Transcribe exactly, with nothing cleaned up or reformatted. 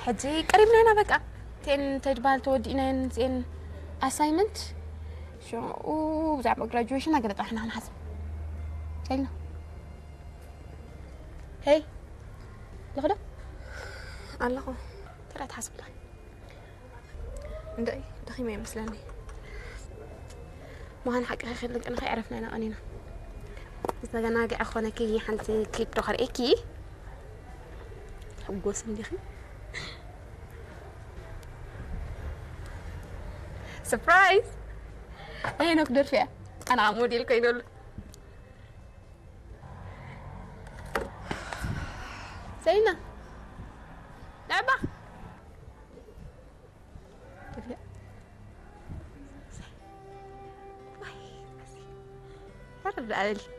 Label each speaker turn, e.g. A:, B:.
A: حجي قريبنا هنا بقى تين تجبال تودينا زين assignment شو وزعما graduation أقدر إحنا هنحسب سيلنا هاي لغدا الله ترى تحسب لها ندقي دخي ما يمسلني ما هنحق خلك أنا خي عرفنا أنا أنينا بس أنا جا أخونا كي حنتي كي تخر إيكي حب جوسم دخي سربرايز هي نقدر فيها أنا عمودي لك يدل سينا لعبة تفيا رب العالمين